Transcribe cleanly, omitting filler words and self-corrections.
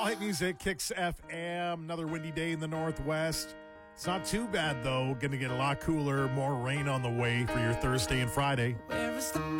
Light Music, Kicks FM. Another windy day in the Northwest. It's not too bad, though. Going to get a lot cooler. More rain on the way for your Thursday and Friday. Where is the